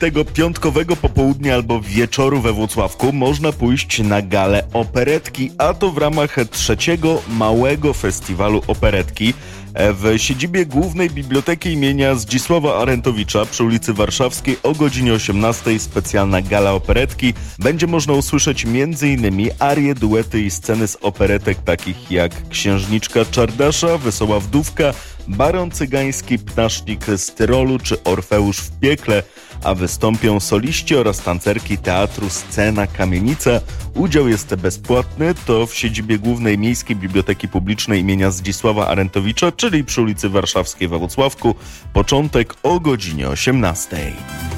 tego piątkowego popołudnia albo wieczoru we Włocławku można pójść na galę operetki, a to w ramach trzeciego małego festiwalu operetki w siedzibie Głównej Biblioteki imienia Zdzisława Arentowicza przy ulicy Warszawskiej o godzinie 18:00 specjalna gala operetki. Będzie można usłyszeć m.in. arie, duety i sceny z operetek takich jak Księżniczka Czardasza, Wesoła Wdówka, Baron Cygański, Ptasznik z Tyrolu czy Orfeusz w piekle, a wystąpią soliści oraz tancerki teatru Scena Kamienica. Udział jest bezpłatny, to w siedzibie Głównej Miejskiej Biblioteki Publicznej imienia Zdzisława Arentowicza, czyli przy ulicy Warszawskiej we Włocławku. Początek o godzinie 18:00.